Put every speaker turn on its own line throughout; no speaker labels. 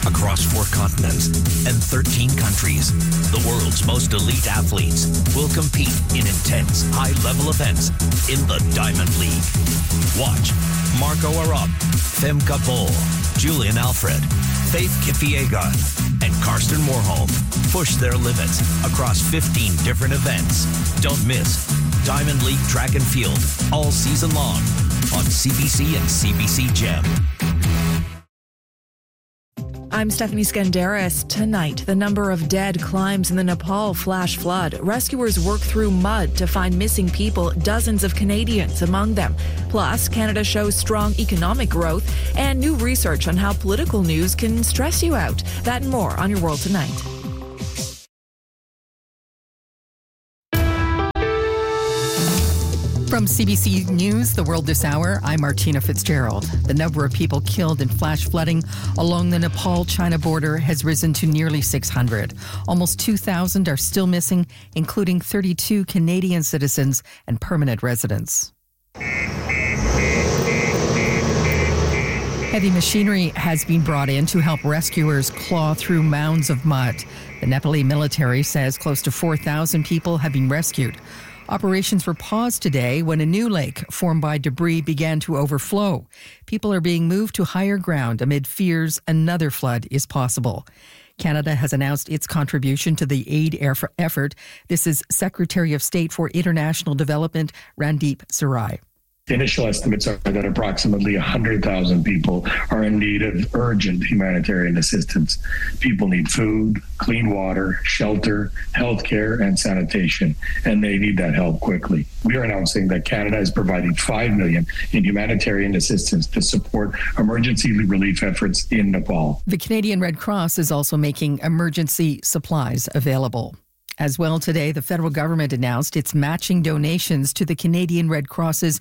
across 4 continents and 13 countries. The world's most elite athletes will compete in intense, high-level events in the Diamond League. Watch Marco Arop, Femke Bol, Julian Alfred, Faith Kipyegon, and Karsten Warholm push their limits across 15 different events. Don't miss Diamond League Track and Field all season long on CBC and CBC Gem.
I'm Stephanie Skandaris. Tonight, the number of dead climbs in the Nepal flash flood. Rescuers work through mud to find missing people, dozens of Canadians among them. Plus, Canada shows strong economic growth and new research on how political news can stress you out. That and more on Your World Tonight.
From CBC News, The World This Hour, I'm Martina Fitzgerald. The number of people killed in flash flooding along the Nepal-China border has risen to nearly 600. Almost 2,000 are still missing, including 32 Canadian citizens and permanent residents. Heavy machinery has been brought in to help rescuers claw through mounds of mud. The Nepali military says close to 4,000 people have been rescued. Operations were paused today when a new lake formed by debris began to overflow. People are being moved to higher ground amid fears another flood is possible. Canada has announced its contribution to the aid effort. This is Secretary of State for International Development, Randeep Sarai.
The initial estimates are that approximately 100,000 people are in need of urgent humanitarian assistance. People need food, clean water, shelter, healthcare, and sanitation, and they need that help quickly. We are announcing that Canada is providing $5 million in humanitarian assistance to support emergency relief efforts in Nepal.
The Canadian Red Cross is also making emergency supplies available. As well today, the federal government announced it's matching donations to the Canadian Red Cross's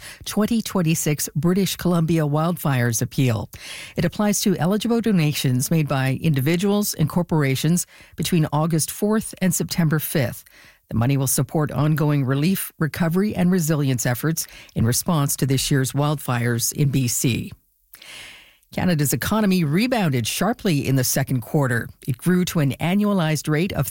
2026 British Columbia wildfires appeal. It applies to eligible donations made by individuals and corporations between August 4th and September 5th. The money will support ongoing relief, recovery, and resilience efforts in response to this year's wildfires in BC. Canada's economy rebounded sharply in the second quarter. It grew to an annualized rate of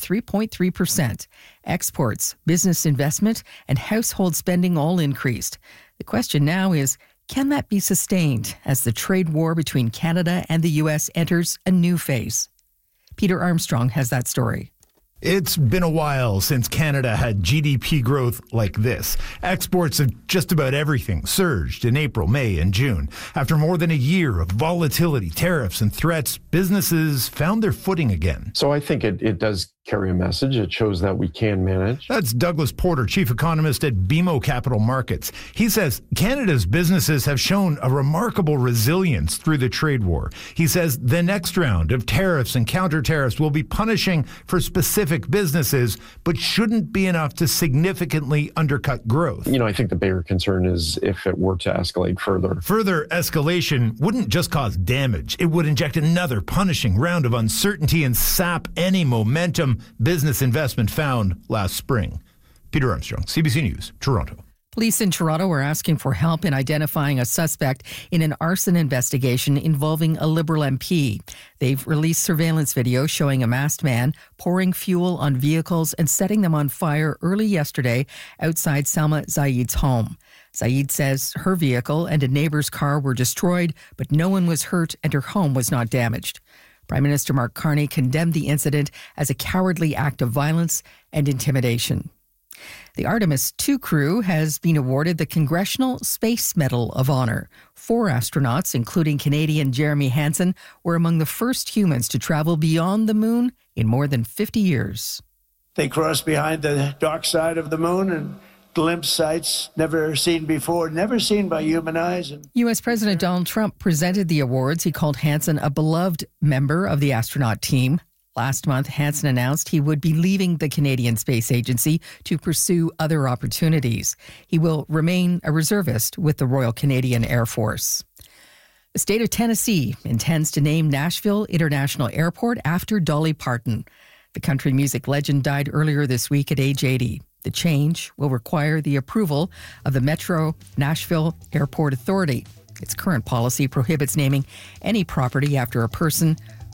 3.3%. Exports, business investment, and household spending all increased. The question now is, can that be sustained as the trade war between Canada and the U.S. enters a new phase? Peter Armstrong has that story.
It's been a while since Canada had GDP growth like this. Exports of just about everything surged in April, May, and June. After more than a year of volatility, tariffs, and threats, businesses found their footing again.
So I think it does carry a message. It shows that we can manage.
That's Douglas Porter, chief economist at BMO Capital Markets. He says Canada's businesses have shown a remarkable resilience through the trade war. He says the next round of tariffs and counter-tariffs will be punishing for specific businesses, but shouldn't be enough to significantly undercut growth.
I think the bigger concern is if it were to escalate further.
Further escalation wouldn't just cause damage. It would inject another punishing round of uncertainty and sap any momentum business investment found last spring. Peter Armstrong, CBC News, Toronto.
Police in Toronto are asking for help in identifying a suspect in an arson investigation involving a Liberal MP. They've released surveillance video showing a masked man pouring fuel on vehicles and setting them on fire early yesterday outside Salma Zaid's home. Zaid says her vehicle and a neighbor's car were destroyed, but no one was hurt and her home was not damaged. Prime Minister Mark Carney condemned the incident as a cowardly act of violence and intimidation. The Artemis II crew has been awarded the Congressional Space Medal of Honor. 4 astronauts, including Canadian Jeremy Hansen, were among the first humans to travel beyond the moon in more than 50 years.
They crossed behind the dark side of the moon and glimpsed sights never seen before, never seen by human eyes.
U.S. President Donald Trump presented the awards. He called Hansen a beloved member of the astronaut team. Last month, Hansen announced he would be leaving the Canadian Space Agency to pursue other opportunities. He will remain a reservist with the Royal Canadian Air Force. The state of Tennessee intends to name Nashville International Airport after Dolly Parton. The country music legend died earlier this week at age 80. The change will require the approval of the Metro Nashville Airport Authority. Its current policy prohibits naming any property after a person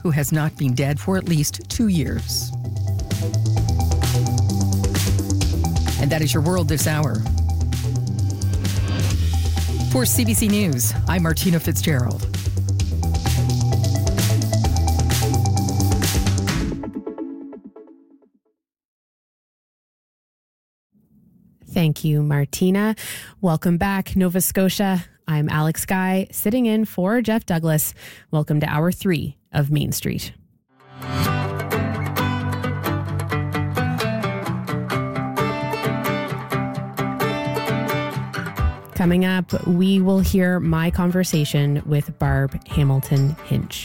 who has not been dead for at least 2 years. And that is your world this hour. For CBC News, I'm Martina Fitzgerald.
Thank you, Martina. Welcome back, Nova Scotia. I'm Alex Guy, sitting in for Jeff Douglas. Welcome to Hour 3 of Main Street. Coming up, we will hear my conversation with Barb Hamilton Hinch.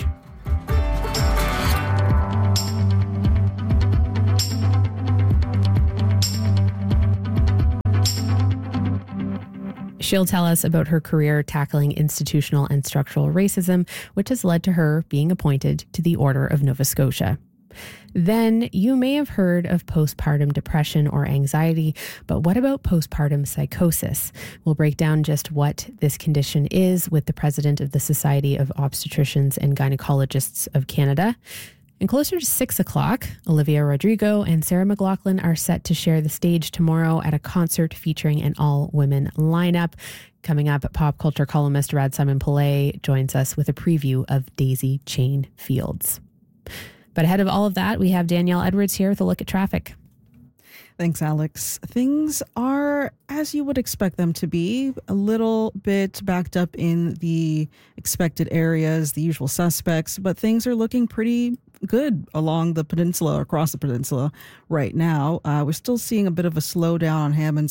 She'll tell us about her career tackling institutional and structural racism, which has led to her being appointed to the Order of Nova Scotia. Then you may have heard of postpartum depression or anxiety, but what about postpartum psychosis? We'll break down just what this condition is with the president of the Society of Obstetricians and Gynecologists of Canada. And closer to 6 o'clock, Olivia Rodrigo and Sarah McLachlan are set to share the stage tomorrow at a concert featuring an all-women lineup. Coming up, pop culture columnist Rad Simon Pillay joins us with a preview of Daisy Chain Fields. But ahead of all of that, we have Danielle Edwards here with a look at traffic.
Thanks, Alex. Things are as you would expect them to be, a little bit backed up in the expected areas, the usual suspects, but things are looking pretty good along the peninsula, across the peninsula right now. We're still seeing a bit of a slowdown on Hammonds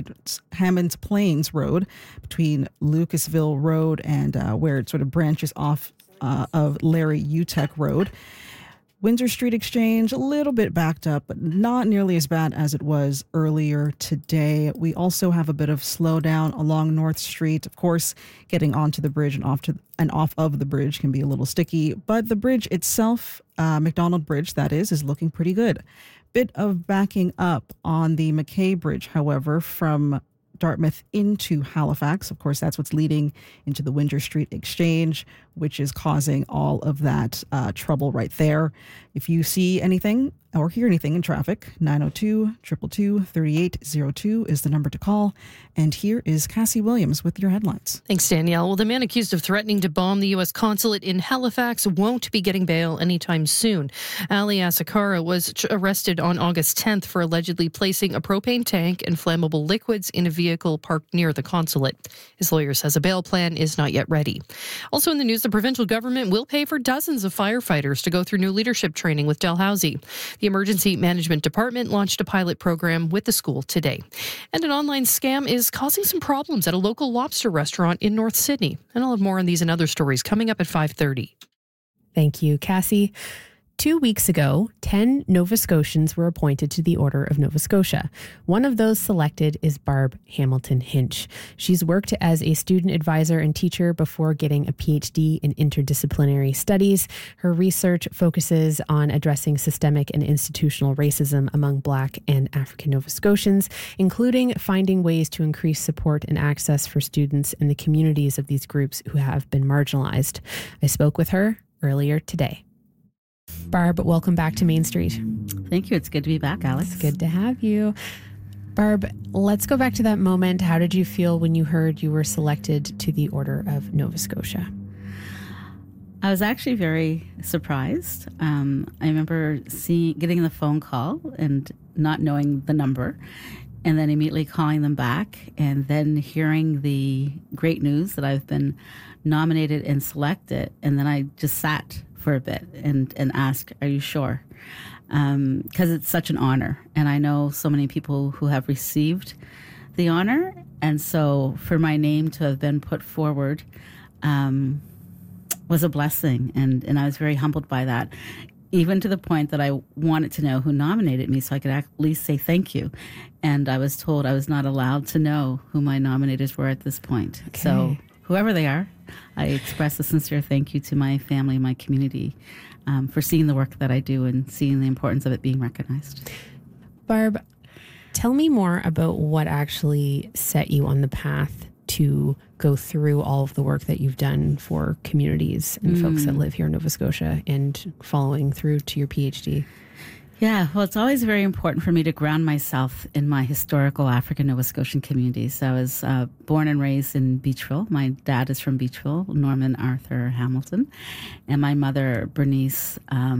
Plains Road between Lucasville Road and where it sort of branches off of Larry Utech Road. Windsor Street Exchange, a little bit backed up, but not nearly as bad as it was earlier today. We also have a bit of slowdown along North Street. Of course, getting onto the bridge and off of the bridge can be a little sticky, but the bridge itself, McDonald Bridge, that is looking pretty good. Bit of backing up on the McKay Bridge, however, from Dartmouth into Halifax. Of course, that's what's leading into the Windsor Street Exchange, which is causing all of that trouble right there. If you see anything or hear anything in traffic, 902-222-3802 is the number to call. And here is Cassie Williams with your headlines.
Thanks, Danielle. Well, the man accused of threatening to bomb the U.S. consulate in Halifax won't be getting bail anytime soon. Ali Asakara was arrested on August 10th for allegedly placing a propane tank and flammable liquids in a vehicle parked near the consulate. His lawyer says a bail plan is not yet ready. Also in the news, the provincial government will pay for dozens of firefighters to go through new leadership training with Dalhousie. The Emergency Management Department launched a pilot program with the school today. And an online scam is causing some problems at a local lobster restaurant in North Sydney. And I'll have more on these and other stories coming up at 5:30.
Thank you, Cassie. 2 weeks ago, 10 Nova Scotians were appointed to the Order of Nova Scotia. One of those selected is Barb Hamilton Hinch. She's worked as a student advisor and teacher before getting a PhD in interdisciplinary studies. Her research focuses on addressing systemic and institutional racism among Black and African Nova Scotians, including finding ways to increase support and access for students in the communities of these groups who have been marginalized. I spoke with her earlier today. Barb, welcome back to Main Street.
Thank you. It's good to be back, Alex.
It's good to have you. Barb, let's go back to that moment. How did you feel when you heard you were selected to the Order of Nova Scotia?
I was actually very surprised. I remember getting the phone call and not knowing the number, and then immediately calling them back, and then hearing the great news that I've been nominated and selected. And then I just sat for a bit and ask, are you sure? Because it's such an honor. And I know so many people who have received the honor. And so for my name to have been put forward was a blessing. And I was very humbled by that, even to the point that I wanted to know who nominated me so I could at least say thank you. And I was told I was not allowed to know who my nominators were at this point. Okay. So whoever they are, I express a sincere thank you to my family and my community for seeing the work that I do and seeing the importance of it being recognized.
Barb, tell me more about what actually set you on the path to go through all of the work that you've done for communities and folks that live here in Nova Scotia and following through to your PhD?
Yeah, well, it's always very important for me to ground myself in my historical African Nova Scotian communities. I was born and raised in Beachville. My dad is from Beachville, Norman Arthur Hamilton, and my mother, Bernice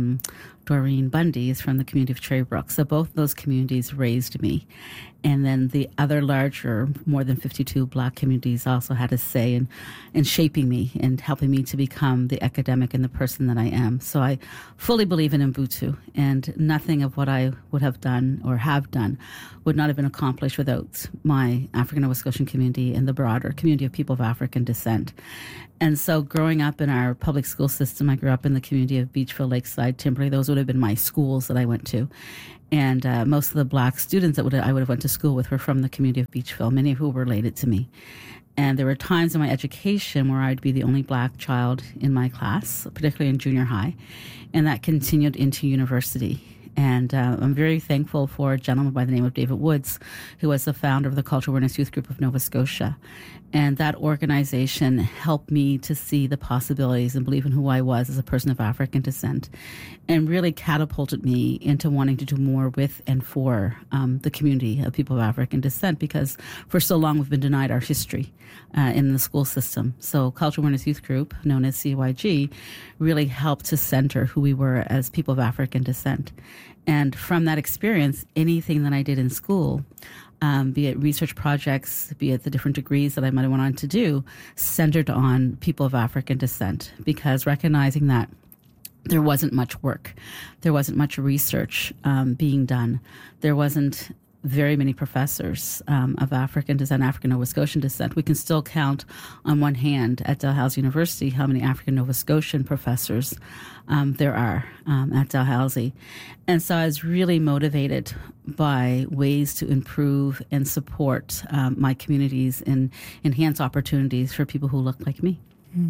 Doreen Bundy, is from the community of Cherrybrook. So both those communities raised me. And then the other larger, more than 52 Black communities also had a say in shaping me and helping me to become the academic and the person that I am. So I fully believe in Ubuntu, and nothing of what I would have done or have done would not have been accomplished without my African Nova Scotian community and the broader community of people of African descent. And so growing up in our public school system, I grew up in the community of Beachville, Lakeside, Timberley. Those would have been my schools that I went to. And most of the Black students that I would have went to school with were from the community of Beachville, many of who were related to me. And there were times in my education where I'd be the only Black child in my class, particularly in junior high. And that continued into university. And I'm very thankful for a gentleman by the name of David Woods, who was the founder of the Cultural Awareness Youth Group of Nova Scotia. And that organization helped me to see the possibilities and believe in who I was as a person of African descent, and really catapulted me into wanting to do more with and for the community of people of African descent, because for so long we've been denied our history in the school system. So Cultural Awareness Youth Group, known as CYG, really helped to center who we were as people of African descent. And from that experience, anything that I did in school, be it research projects, be it the different degrees that I might have went on to do, centered on people of African descent, because recognizing that there wasn't much work, there wasn't much research being done, there wasn't very many professors of African descent, African Nova Scotian descent. We can still count on one hand at Dalhousie University how many African Nova Scotian professors there are at Dalhousie. And so I was really motivated by ways to improve and support my communities and enhance opportunities for people who look like me.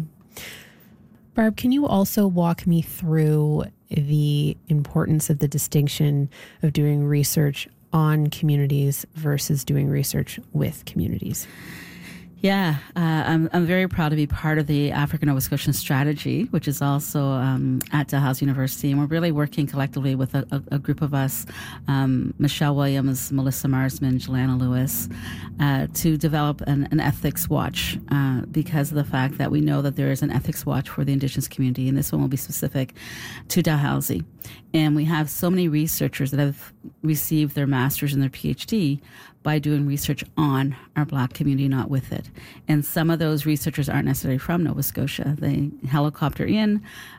Barb, can you also walk me through the importance of the distinction of doing research on communities versus doing research with communities?
Yeah, I'm very proud to be part of the African Nova Scotian strategy, which is also at Dalhousie University. And we're really working collectively with a group of us, Michelle Williams, Melissa Marsman, Jelana Lewis, to develop an ethics watch because of the fact that we know that there is an ethics watch for the Indigenous community. And this one will be specific to Dalhousie. And we have so many researchers that have received their master's and their PhD by doing research on our Black community, not with it. And some of those researchers aren't necessarily from Nova Scotia. They helicopter in,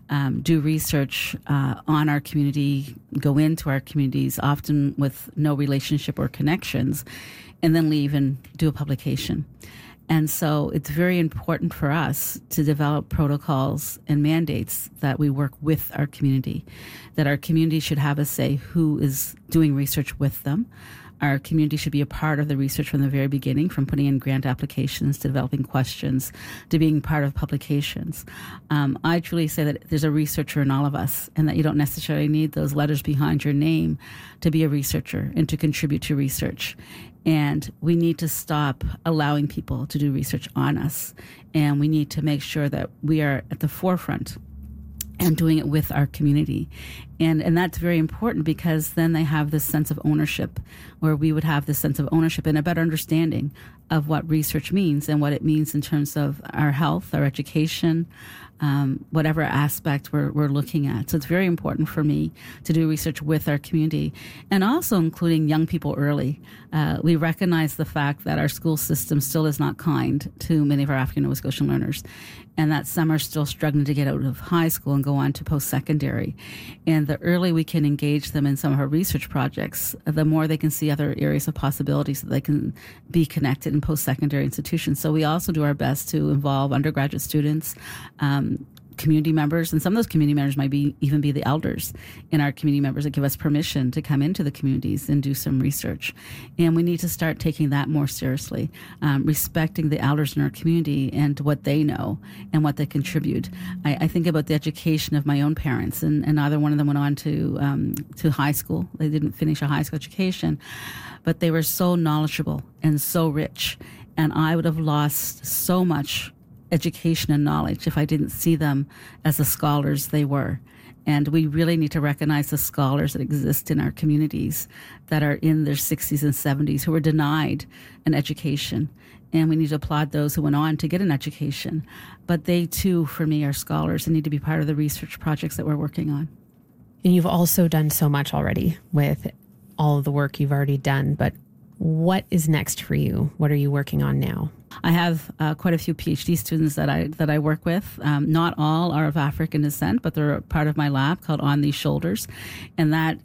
do research on our community, go into our communities, often with no relationship or connections, and then leave and do a publication. And so it's very important for us to develop protocols and mandates that we work with our community, that our community should have a say who is doing research with them. Our community should be a part of the research from the very beginning, from putting in grant applications to developing questions to being part of publications. I truly say that there's a researcher in all of us, and that you don't necessarily need those letters behind your name to be a researcher and to contribute to research. And we need to stop allowing people to do research on us. And we need to make sure that we are at the forefront and doing it with our community. And that's very important, because then they have this sense of ownership, where we would have this sense of ownership and a better understanding of what research means and what it means in terms of our health, our education, whatever aspect we're looking at. So it's very important for me to do research with our community, and also including young people early. We recognize the fact that our school system still is not kind to many of our African Nova Scotian learners, and that some are still struggling to get out of high school and go on to post-secondary. And the early we can engage them in some of our research projects, the more they can see other areas of possibilities that they can be connected in post-secondary institutions. So we also do our best to involve undergraduate students, community members, and some of those community members might even be the elders in our community members that give us permission to come into the communities and do some research. And we need to start taking that more seriously, respecting the elders in our community and what they know and what they contribute. I think about the education of my own parents, and neither one of them went on to high school. They didn't finish a high school education, but they were so knowledgeable and so rich. And I would have lost so much education and knowledge if I didn't see them as the scholars they were. And we really need to recognize the scholars that exist in our communities that are in their 60s and 70s who were denied an education. And we need to applaud those who went on to get an education. But they, too, for me, are scholars and need to be part of the research projects that we're working on.
And you've also done so much already with all of the work you've already done. But what is next for you? What are you working on now?
I have quite a few PhD students that I work with. Not all are of African descent, but they're part of my lab called On These Shoulders. And that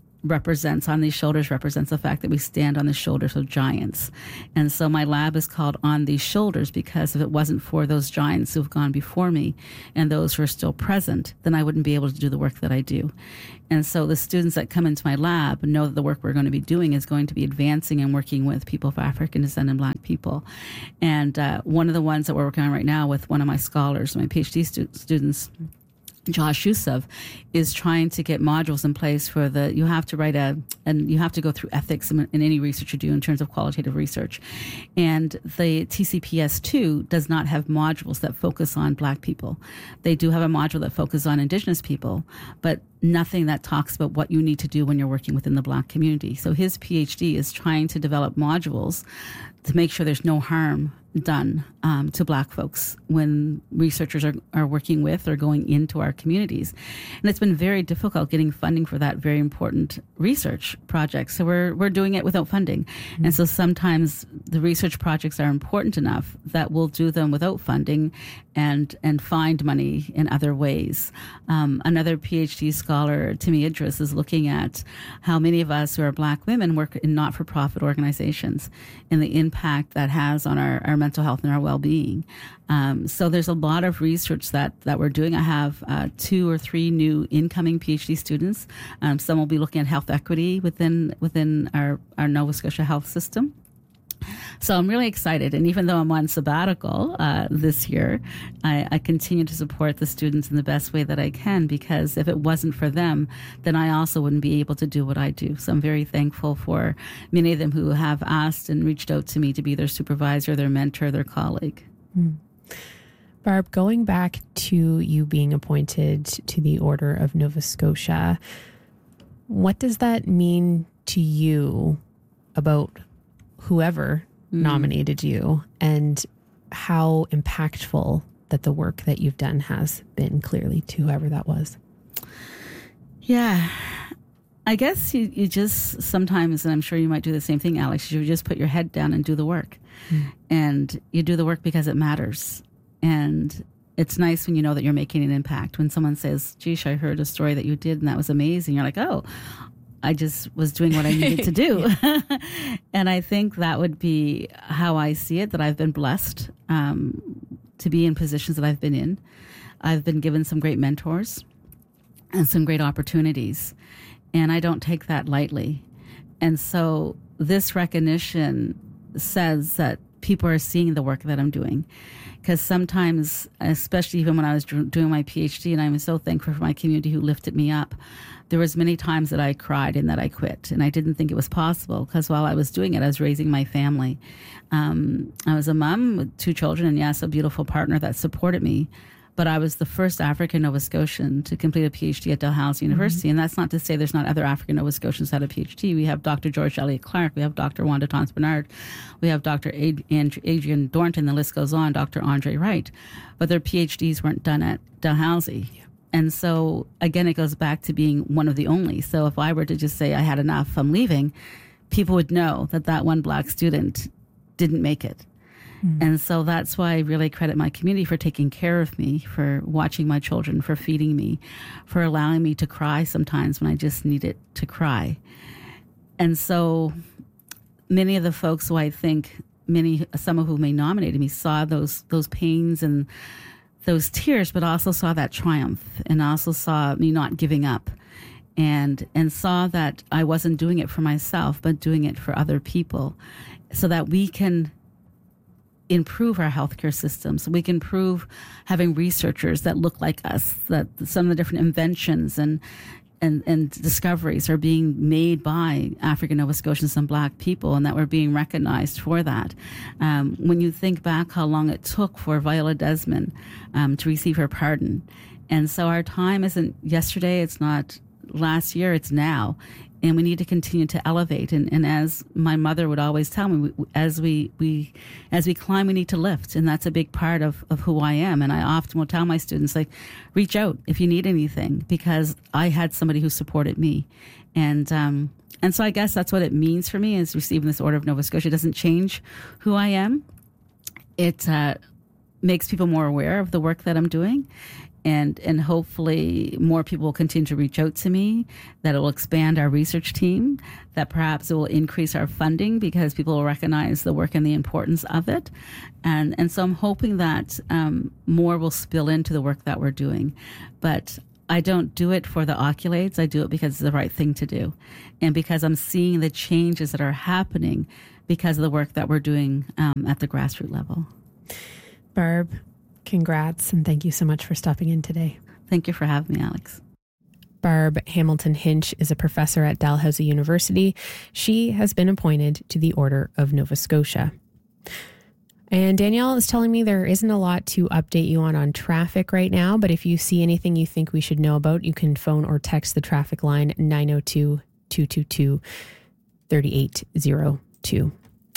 On These Shoulders represents the fact that we stand on the shoulders of giants. And so my lab is called On These Shoulders because if it wasn't for those giants who've gone before me and those who are still present, then I wouldn't be able to do the work that I do. And so the students that come into my lab know that the work we're going to be doing is going to be advancing and working with people of African descent and Black people. And one of the ones that we're working on right now with one of my scholars, my PhD students, Josh Yusuf, is trying to get modules in place for you have to write and you have to go through ethics in any research you do in terms of qualitative research. And the TCPS2 does not have modules that focus on Black people. They do have a module that focuses on Indigenous people, but nothing that talks about what you need to do when you're working within the Black community. So his PhD is trying to develop modules to make sure there's no harm done to Black folks when researchers are working with or going into our communities. And it's been very difficult getting funding for that very important research project. So we're doing it without funding. Mm-hmm. And so sometimes the research projects are important enough that we'll do them without funding and find money in other ways. Another PhD scholar, Timmy Idris, is looking at how many of us who are Black women work in not-for-profit organizations and the impact that has on our mental health and our well-being. So there's a lot of research that we're doing. I have 2 or 3 new incoming PhD students. Some will be looking at health equity within our Nova Scotia health system. So I'm really excited. And even though I'm on sabbatical this year, I continue to support the students in the best way that I can, because if it wasn't for them, then I also wouldn't be able to do what I do. So I'm very thankful for many of them who have asked and reached out to me to be their supervisor, their mentor, their colleague.
Barb, going back to you being appointed to the Order of Nova Scotia, what does that mean to you about whoever nominated you and how impactful that the work that you've done has been clearly to whoever that was?
Yeah. I guess you just sometimes, and I'm sure you might do the same thing, Alex, you just put your head down and do the work. And you do the work because it matters. And it's nice when you know that you're making an impact. When someone says, geesh, I heard a story that you did and that was amazing. You're like, oh, I just was doing what I needed to do. And I think that would be how I see it, that I've been blessed to be in positions that I've been in. I've been given some great mentors and some great opportunities, and I don't take that lightly. And so this recognition says that people are seeing the work that I'm doing. Because sometimes, especially even when I was doing my PhD, and I'm so thankful for my community who lifted me up, there was many times that I cried and that I quit. And I didn't think it was possible, because while I was doing it, I was raising my family. I was a mom with 2 children and, yes, a beautiful partner that supported me. But I was the first African Nova Scotian to complete a PhD at Dalhousie University. And that's not to say there's not other African Nova Scotians that had a PhD. We have Dr. George Elliott Clark. We have Dr. Wanda Tons Bernard. We have Dr. Adrian Dornton. The list goes on, Dr. Andre Wright. But their PhDs weren't done at Dalhousie. And so, again, it goes back to being one of the only. So if I were to just say I had enough, I'm leaving, people would know that one Black student didn't make it. And so that's why I really credit my community for taking care of me, for watching my children, for feeding me, for allowing me to cry sometimes when I just needed to cry. And so many of the folks who I think, some of whom may nominated me, saw those pains and those tears, but also saw that triumph and also saw me not giving up and saw that I wasn't doing it for myself, but doing it for other people so that we can improve our healthcare systems. We can improve having researchers that look like us, that some of the different inventions and and discoveries are being made by African Nova Scotians and Black people, and that we're being recognized for that. When you think back how long it took for Viola Desmond to receive her pardon, and so our time isn't yesterday, it's not last year, it's now. And we need to continue to elevate. And as my mother would always tell me, as we climb, we need to lift. And that's a big part of who I am. And I often will tell my students, like, reach out if you need anything, because I had somebody who supported me. And so I guess that's what it means for me, is receiving this Order of Nova Scotia. It doesn't change who I am. It makes people more aware of the work that I'm doing. And hopefully more people will continue to reach out to me, that it will expand our research team, that perhaps it will increase our funding because people will recognize the work and the importance of it. And so I'm hoping that more will spill into the work that we're doing. But I don't do it for the accolades. I do it because it's the right thing to do. And because I'm seeing the changes that are happening because of the work that we're doing at the grassroots level.
Barb, congrats, and thank you so much for stopping in today.
Thank you for having me, Alex.
Barb Hamilton Hinch is a professor at Dalhousie University. She has been appointed to the Order of Nova Scotia. And Danielle is telling me there isn't a lot to update you on traffic right now, but if you see anything you think we should know about, you can phone or text the traffic line 902-222-3802.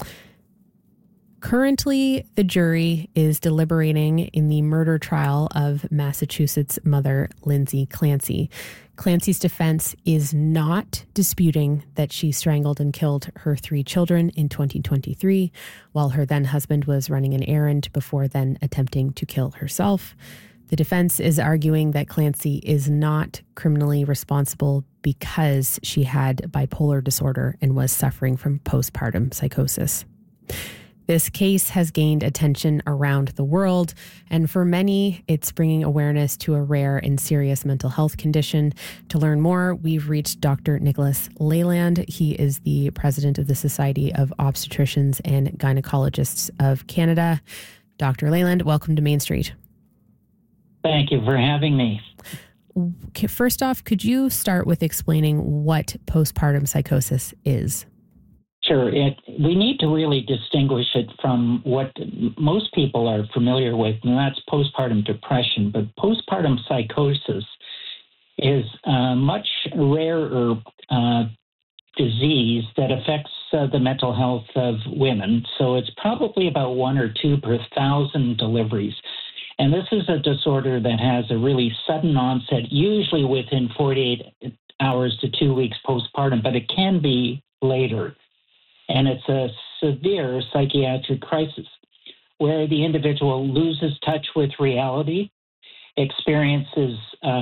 Currently, the jury is deliberating in the murder trial of Massachusetts mother Lindsay Clancy. Clancy's defense is not disputing that she strangled and killed her 3 children in 2023 while her then husband was running an errand before then attempting to kill herself. The defense is arguing that Clancy is not criminally responsible because she had bipolar disorder and was suffering from postpartum psychosis. This case has gained attention around the world, and for many, it's bringing awareness to a rare and serious mental health condition. To learn more, we've reached Dr. Nicholas Leyland. He is the president of the Society of Obstetricians and Gynecologists of Canada. Dr. Leyland, welcome to Main Street.
Thank you for having me.
Okay, first off, could you start with explaining what postpartum psychosis is?
Sure. We need to really distinguish it from what most people are familiar with, and that's postpartum depression. But postpartum psychosis is a much rarer disease that affects the mental health of women. So it's probably about 1 or 2 per 1,000 deliveries. And this is a disorder that has a really sudden onset, usually within 48 hours to 2 weeks postpartum, but it can be later. And it's a severe psychiatric crisis where the individual loses touch with reality, experiences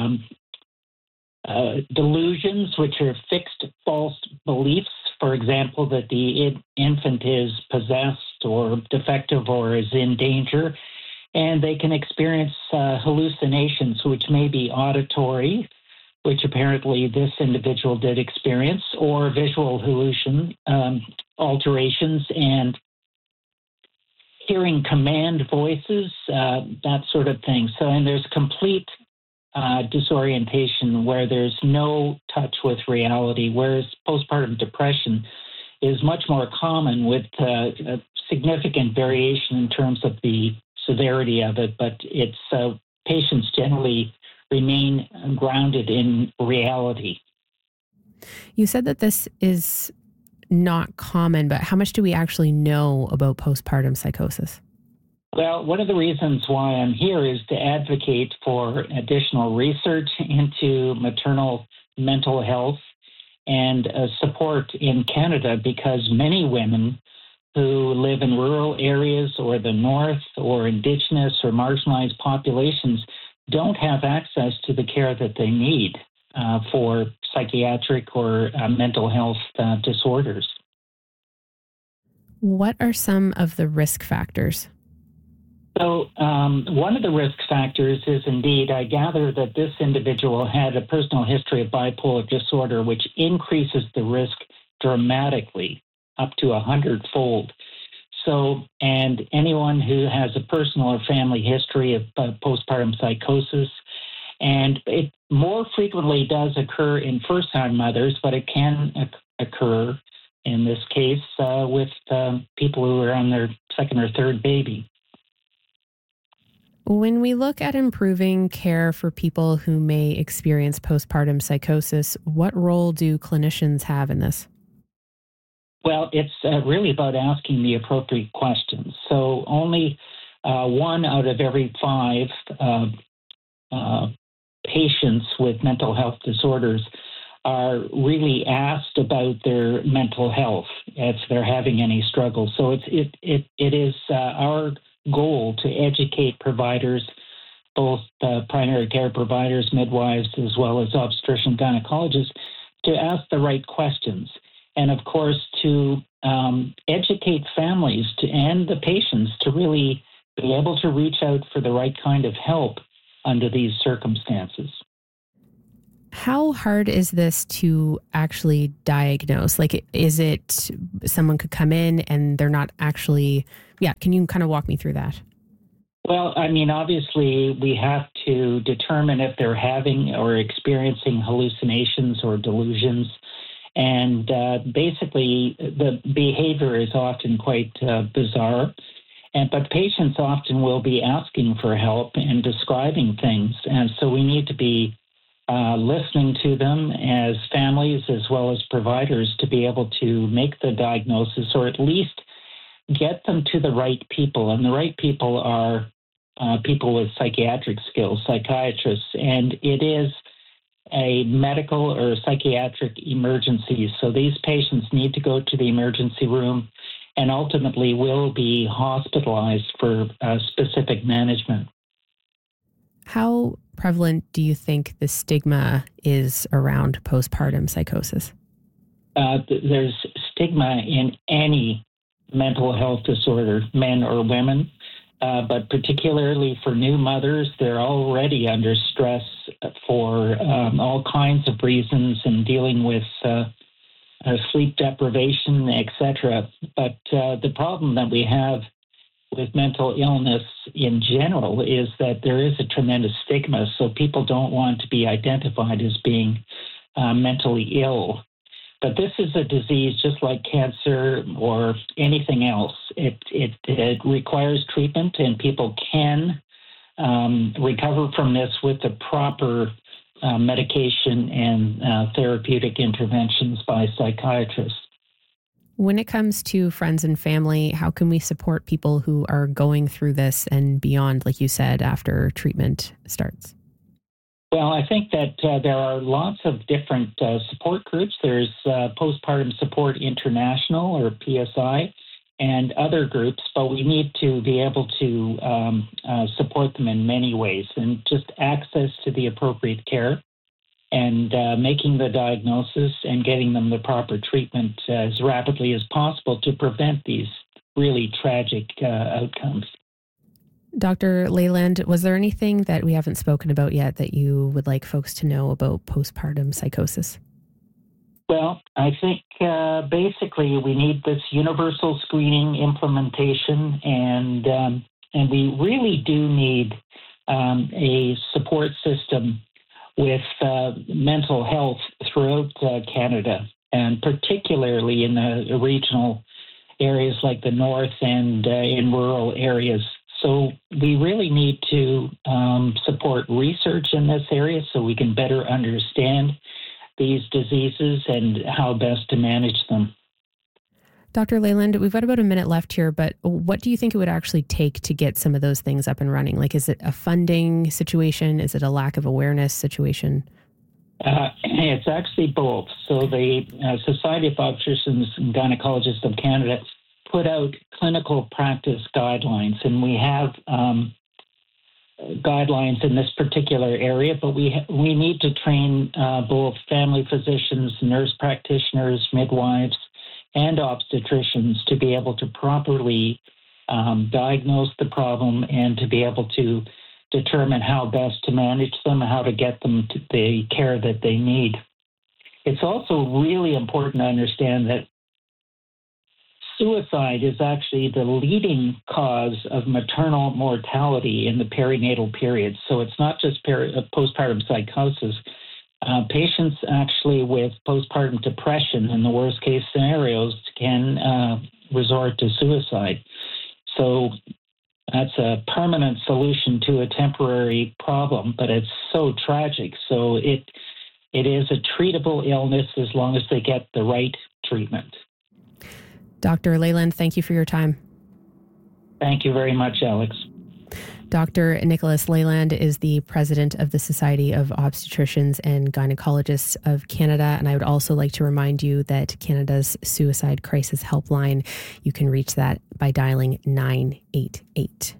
delusions, which are fixed false beliefs, for example, that the infant is possessed or defective or is in danger. And they can experience hallucinations, which may be auditory, which apparently this individual did experience, or visual alterations and hearing command voices, that sort of thing. So, and there's complete disorientation where there's no touch with reality, whereas postpartum depression is much more common with a significant variation in terms of the severity of it, but it's patients generally remain grounded in reality.
You said that this is not common, but how much do we actually know about postpartum psychosis?
Well, one of the reasons why I'm here is to advocate for additional research into maternal mental health and support in Canada, because many women who live in rural areas or the north or Indigenous or marginalized populations don't have access to the care that they need for psychiatric or mental health disorders.
What are some of the risk factors?
So one of the risk factors is indeed, I gather that this individual had a personal history of bipolar disorder, which increases the risk dramatically, up to 100-fold. So, and anyone who has a personal or family history of postpartum psychosis, and it more frequently does occur in first-time mothers, but it can occur in this case with people who are on their second or third baby.
When we look at improving care for people who may experience postpartum psychosis, what role do clinicians have in this?
Well, it's really about asking the appropriate questions. So only 1 out of every 5 patients with mental health disorders are really asked about their mental health if they're having any struggles. So it is our goal to educate providers, both primary care providers, midwives, as well as obstetrician gynecologists, to ask the right questions. And of course, to educate families and the patients to really be able to reach out for the right kind of help under these circumstances.
How hard is this to actually diagnose? Like, is it someone could come in and they're not actually, can you kind of walk me through that?
Well, I mean, obviously, we have to determine if they're having or experiencing hallucinations or delusions. And basically, the behavior is often quite bizarre. But patients often will be asking for help and describing things. And so we need to be listening to them as families as well as providers to be able to make the diagnosis or at least get them to the right people. And the right people are people with psychiatric skills, psychiatrists. And it is a medical or psychiatric emergency. So these patients need to go to the emergency room and ultimately will be hospitalized for specific management.
How prevalent do you think the stigma is around postpartum psychosis?
There's stigma in any mental health disorder, men or women, but particularly for new mothers, they're already under stress for all kinds of reasons and dealing with sleep deprivation, etc. But the problem that we have with mental illness in general is that there is a tremendous stigma. So people don't want to be identified as being mentally ill. But this is a disease just like cancer or anything else. It requires treatment, and people can recover from this with the proper medication and therapeutic interventions by psychiatrists.
When it comes to friends and family, how can we support people who are going through this and beyond, like you said, after treatment starts?
Well, I think that there are lots of different support groups. There's Postpartum Support International, or PSI, and other groups, but we need to be able to support them in many ways, and just access to the appropriate care and making the diagnosis and getting them the proper treatment as rapidly as possible to prevent these really tragic outcomes.
Dr. Leyland, was there anything that we haven't spoken about yet that you would like folks to know about postpartum psychosis?
Well, I think basically we need this universal screening implementation, and we really do need a support system with mental health throughout Canada, and particularly in the regional areas like the north and in rural areas. So we really need to support research in this area so we can better understand these diseases and how best to manage them.
Dr. Leyland, we've got about a minute left here, but what do you think it would actually take to get some of those things up and running? Like, is it a funding situation? Is it a lack of awareness situation?
It's actually both. So the Society of Obstetricians and Gynecologists of Canada put out clinical practice guidelines, and we have guidelines in this particular area, but we need to train both family physicians, nurse practitioners, midwives, and obstetricians to be able to properly diagnose the problem and to be able to determine how best to manage them, how to get them to the care that they need. It's also really important to understand that suicide is actually the leading cause of maternal mortality in the perinatal period. So it's not just postpartum psychosis. Patients actually with postpartum depression in the worst case scenarios can resort to suicide. So that's a permanent solution to a temporary problem, but it's so tragic. So it is a treatable illness as long as they get the right treatment.
Dr. Leyland, thank you for your time.
Thank you very much, Alex.
Dr. Nicholas Leyland is the president of the Society of Obstetricians and Gynecologists of Canada. And I would also like to remind you that Canada's Suicide Crisis Helpline, you can reach that by dialing 988.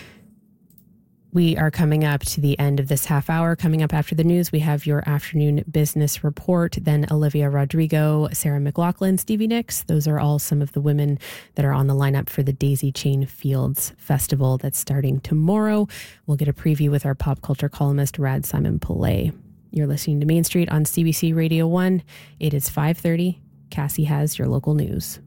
We are coming up to the end of this half hour. Coming up after the news, we have your afternoon business report. Then Olivia Rodrigo, Sarah McLaughlin, Stevie Nicks. Those are all some of the women that are on the lineup for the Daisy Chain Fields Festival that's starting tomorrow. We'll get a preview with our pop culture columnist, Rad Simon Pillay. You're listening to Main Street on CBC Radio 1. It is 5:30. Cassie has your local news.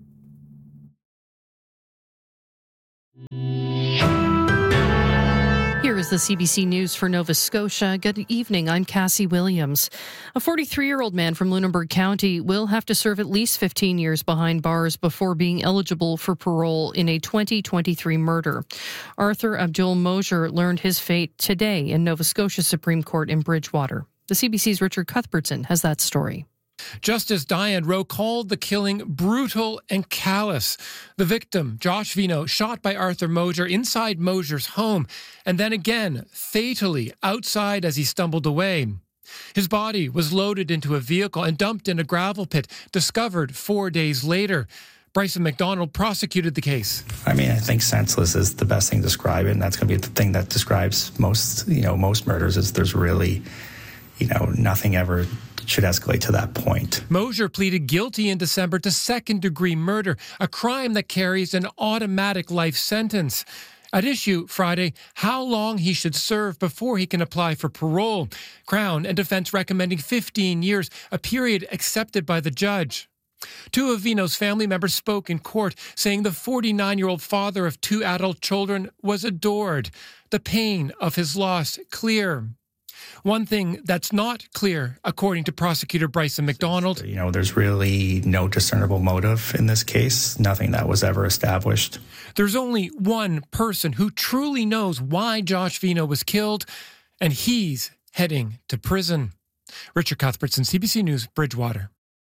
Here is the CBC News for Nova Scotia. Good evening, I'm Cassie Williams. A 43-year-old man from Lunenburg County will have to serve at least 15 years behind bars before being eligible for parole in a 2023 murder. Arthur Abdul Mosier learned his fate today in Nova Scotia Supreme Court in Bridgewater. The CBC's Richard Cuthbertson has that story.
Justice Diane Rowe called the killing brutal and callous. The victim, Josh Vino, shot by Arthur Mosier inside Mosier's home, and then again, fatally, outside as he stumbled away. His body was loaded into a vehicle and dumped in a gravel pit, discovered 4 days later. Bryson McDonald prosecuted the case.
I mean, I think senseless is the best thing to describe it, and that's going to be the thing that describes most murders is there's really, nothing ever should escalate to that point.
Mosier pleaded guilty in December to second-degree murder, a crime that carries an automatic life sentence. At issue Friday, how long he should serve before he can apply for parole. Crown and defense recommending 15 years, a period accepted by the judge. Two of Vino's family members spoke in court, saying the 49-year-old father of two adult children was adored. The pain of his loss clear. One thing that's not clear, according to prosecutor Bryson McDonald.
There's really no discernible motive in this case, nothing that was ever established.
There's only one person who truly knows why Josh Vino was killed, and he's heading to prison. Richard Cuthbertson, CBC News, Bridgewater.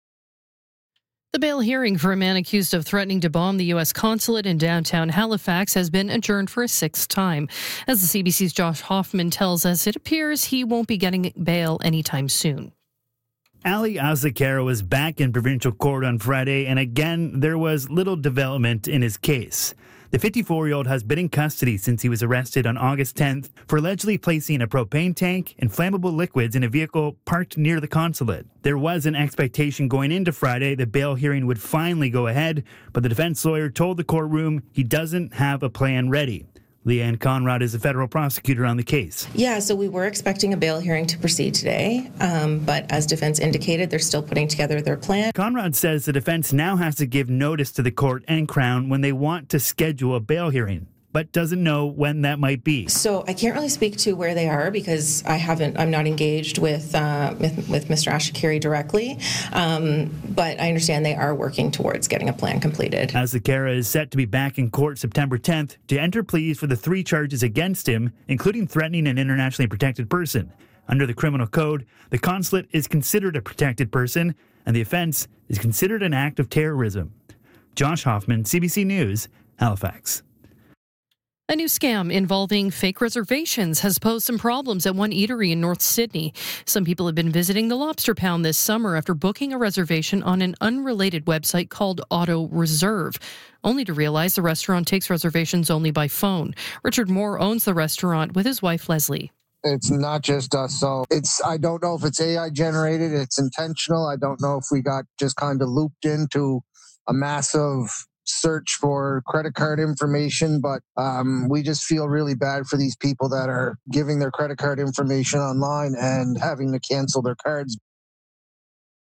The bail hearing for a man accused of threatening to bomb the U.S. consulate in downtown Halifax has been adjourned for a sixth time. As the CBC's Josh Hoffman tells us, it appears he won't be getting bail anytime soon.
Ali Azacaro was back in provincial court on Friday, and again, there was little development in his case. The 54-year-old has been in custody since he was arrested on August 10th for allegedly placing a propane tank and flammable liquids in a vehicle parked near the consulate. There was an expectation going into Friday the bail hearing would finally go ahead, but the defense lawyer told the courtroom he doesn't have a plan ready. Leanne Conrad is a federal prosecutor on the case.
Yeah, so we were expecting a bail hearing to proceed today, but as defense indicated, they're still putting together their plan.
Conrad says the defense now has to give notice to the court and Crown when they want to schedule a bail hearing, but doesn't know when that might be.
So I can't really speak to where they are because I'm not engaged with Mr. Ashikari directly, but I understand they are working towards getting a plan completed.
Azacaro is set to be back in court September 10th to enter pleas for the 3 charges against him, including threatening an internationally protected person. Under the criminal code, the consulate is considered a protected person, and the offense is considered an act of terrorism. Josh Hoffman, CBC News, Halifax.
A new scam involving fake reservations has posed some problems at one eatery in North Sydney. Some people have been visiting the Lobster Pound this summer after booking a reservation on an unrelated website called Auto Reserve, only to realize the restaurant takes reservations only by phone. Richard Moore owns the restaurant with his wife, Leslie.
It's not just us, so I don't know if it's AI generated, it's intentional. I don't know if we got just kind of looped into a massive search for credit card information, but we just feel really bad for these people that are giving their credit card information online and having to cancel their cards.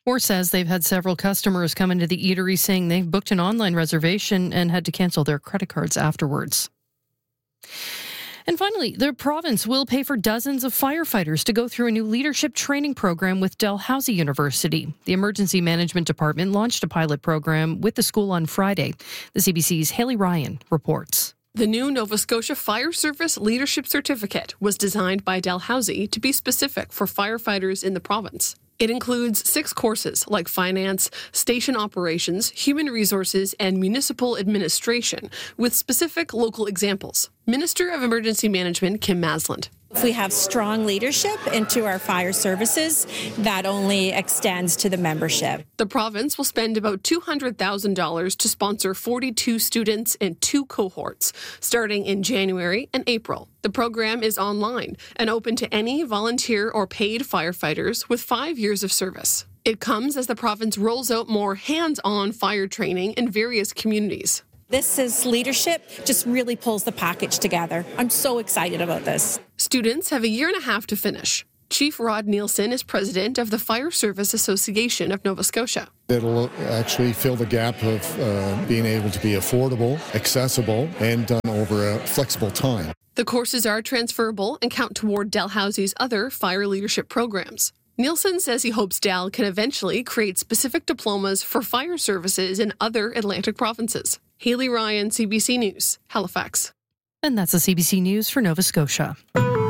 Or says they've had several customers come into the eatery saying they booked an online reservation and had to cancel their credit cards afterwards. And finally, the province will pay for dozens of firefighters to go through a new leadership training program with Dalhousie University. The Emergency Management Department launched a pilot program with the school on Friday. The CBC's Haley Ryan reports.
The new Nova Scotia Fire Service Leadership Certificate was designed by Dalhousie to be specific for firefighters in the province. It includes 6 courses like finance, station operations, human resources, and municipal administration, with specific local examples. Minister of Emergency Management Kim Masland.
If we have strong leadership into our fire services, that only extends to the membership.
The province will spend about $200,000 to sponsor 42 students in 2 cohorts, starting in January and April. The program is online and open to any volunteer or paid firefighters with 5 years of service. It comes as the province rolls out more hands-on fire training in various communities.
This is leadership, just really pulls the package together. I'm so excited about this.
Students have a year and a half to finish. Chief Rod Nielsen is president of the Fire Service Association of Nova Scotia.
It'll actually fill the gap of being able to be affordable, accessible, and done over a flexible time.
The courses are transferable and count toward Dalhousie's other fire leadership programs. Nielsen says he hopes Dal can eventually create specific diplomas for fire services in other Atlantic provinces. Haley Ryan, CBC News, Halifax.
And that's the CBC News for Nova Scotia.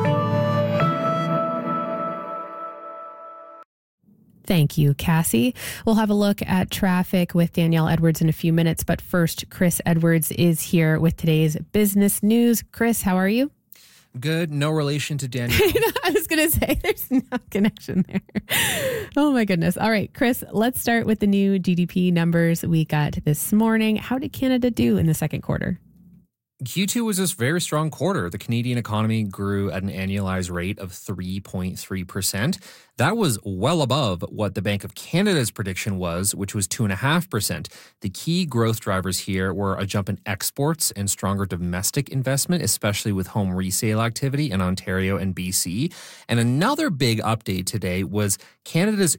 Thank you, Cassie. We'll have a look at traffic with Danielle Edwards in a few minutes. But first, Chris Edwards is here with today's business news. Chris, how are you?
Good. No relation to Danielle.
I was going to say there's no connection there. Oh, my goodness. All right, Chris, let's start with the new GDP numbers we got this morning. How did Canada do in the second quarter?
Q2 was this very strong quarter. The Canadian economy grew at an annualized rate of 3.3%. That was well above what the Bank of Canada's prediction was, which was 2.5%. The key growth drivers here were a jump in exports and stronger domestic investment, especially with home resale activity in Ontario and BC. And another big update today was Canada's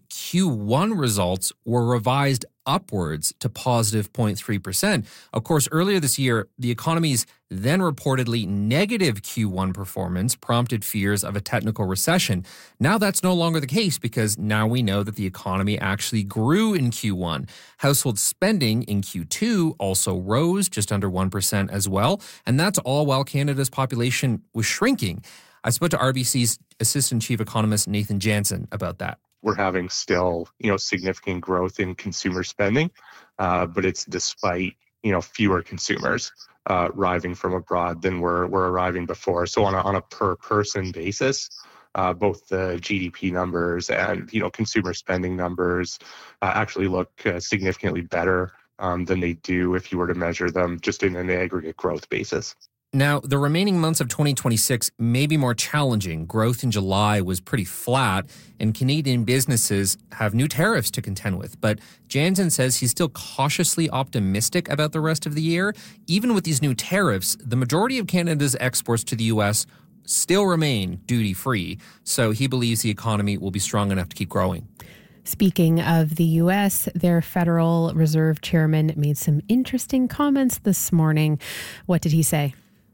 Q1 results were revised upwards to positive 0.3%. Of course, earlier this year, the economy's then reportedly negative Q1 performance prompted fears of a technical recession. Now that's no longer the case because now we know that the economy actually grew in Q1. Household spending in Q2 also rose just under 1% as well. And that's all while Canada's population was shrinking. I spoke to RBC's Assistant Chief Economist Nathan Jansen about that.
We're having still, significant growth in consumer spending, but it's despite, fewer consumers arriving from abroad than were arriving before. So on a per person basis, both the GDP numbers and, consumer spending numbers actually look significantly better than they do if you were to measure them just in an aggregate growth basis.
Now, the remaining months of 2026 may be more challenging. Growth in July was pretty flat, and Canadian businesses have new tariffs to contend with. But Jansen says he's still cautiously optimistic about the rest of the year. Even with these new tariffs, the majority of Canada's exports to the U.S. still remain duty-free. So he believes the economy will be strong enough to keep growing.
Speaking of the U.S., their Federal Reserve Chairman made some interesting comments this morning. What did he say?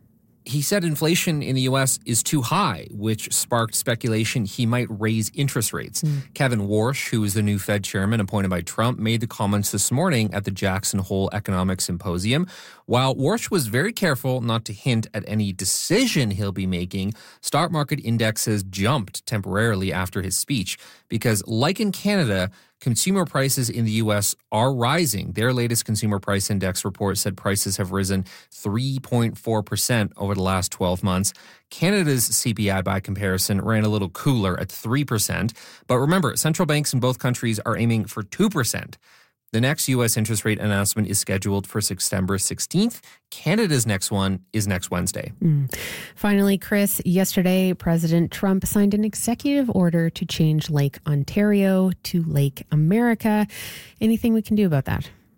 He said inflation in the U.S. is too high, which sparked speculation he might raise interest rates. Kevin Warsh, who is the new Fed chairman appointed by Trump, made the comments this morning at the Jackson Hole Economic Symposium. While Warsh was very careful not to hint at any decision he'll be making, stock market indexes jumped temporarily after his speech because, like in Canada, consumer prices in the U.S. are rising. Their latest consumer price index report said prices have risen 3.4% over the last 12 months. Canada's CPI, by comparison, ran a little cooler at 3%. But remember, central banks in both countries are aiming for 2%. The next U.S. interest rate announcement is scheduled for September 16th. Canada's next one is next Wednesday.
Finally, Chris, yesterday, President Trump signed an executive order to change Lake Ontario to Lake America. Anything we can do about that?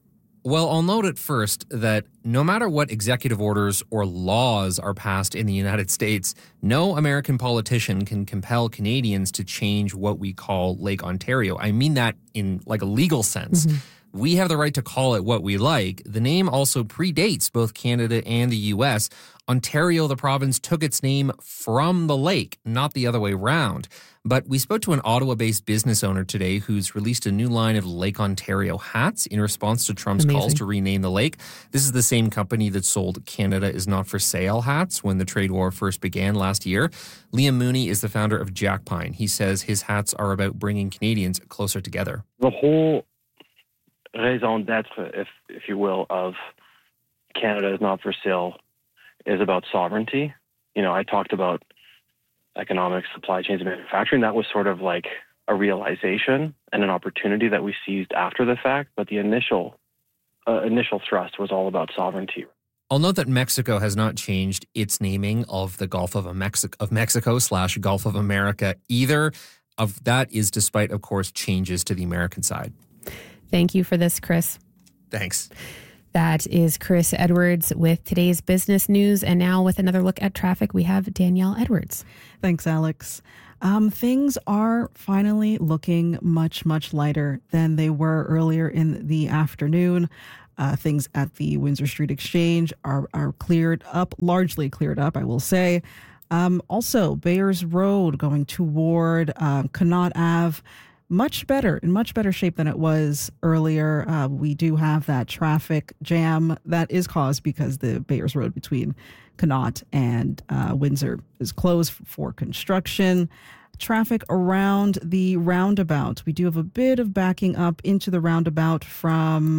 Well, I'll note at first that no matter what executive orders or laws are passed in the United States, no American politician can compel Canadians to change what we call Lake Ontario. I mean that in like a legal sense. Mm-hmm. We have the right to call it what we like. The name also predates both Canada and the U.S. Ontario, the province, took its name from the lake, not the other way around. But we spoke to an Ottawa-based business owner today who's released a new line of Lake Ontario hats in response to Trump's calls to rename the lake. This is the same company that sold Canada is Not for Sale hats when the trade war first began last year. Liam Mooney is the founder of Jack Pine. He says his hats are about bringing Canadians closer together.
The whole raison d'etre, if you will, of Canada is Not for Sale is about sovereignty. You know, I talked about economics, supply chains, and manufacturing. That was sort of like a realization and an opportunity that we seized after the fact. But the initial thrust was all about sovereignty.
I'll note that Mexico has not changed its naming of the Gulf of Mexico / Gulf of America either. Of that is despite, of course, changes to the American side.
Thank you for this, Chris.
Thanks.
That is Chris Edwards with today's business news. And now with another look at traffic, we have Danielle Edwards.
Thanks, Alex. Things are finally looking much, much lighter than they were earlier in the afternoon. Things at the Windsor Street Exchange are cleared up, largely cleared up, I will say. Also, Bayers Road going toward Connaught Ave. In much better shape than it was earlier. We do have that traffic jam that is caused because the Bayers Road between Connaught and Windsor is closed for construction. Traffic around the roundabout. We do have a bit of backing up into the roundabout from,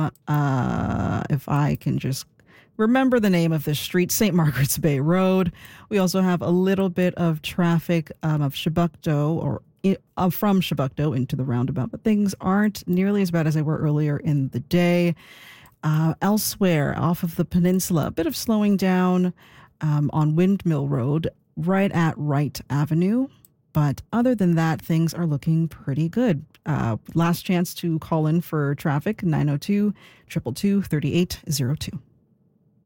if I can just remember the name of this street, St. Margaret's Bay Road. We also have a little bit of traffic of Chebucto from Chebucto into the roundabout, but things aren't nearly as bad as they were earlier in the day. Elsewhere, off of the peninsula, a bit of slowing down on Windmill Road, right at Wright Avenue. But other than that, things are looking pretty good. Last chance to call in for traffic, 902-222-3802.